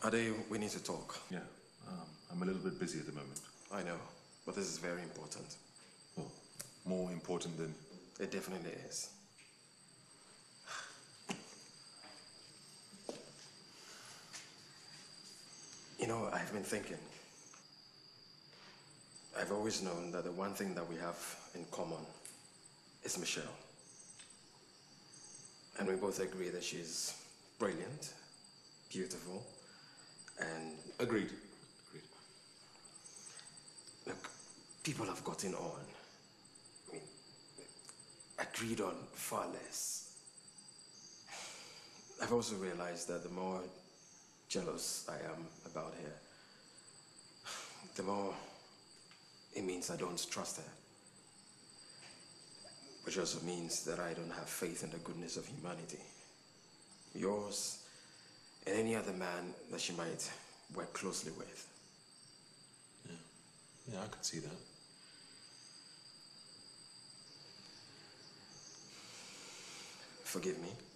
Ade, we need to talk. Yeah, I'm a little bit busy at the moment. I know, but this is very important. Well, more important than... It definitely is. You know, I've been thinking. I've always known that the one thing that we have in common is Michelle. And we both agree that she's brilliant, beautiful, and... Agreed. Agreed. Look, people have gotten on. I mean, agreed on far less. I've also realized that the more jealous I am about her, the more it means I don't trust her. Which also means that I don't have faith in the goodness of humanity. Yours and any other man that she might work closely with. Yeah, I could see that. Forgive me.